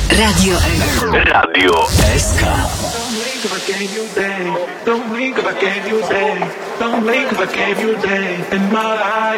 Radio SK. Don't blink if I gave you day. Don't blink if I gave you day. In my eyes.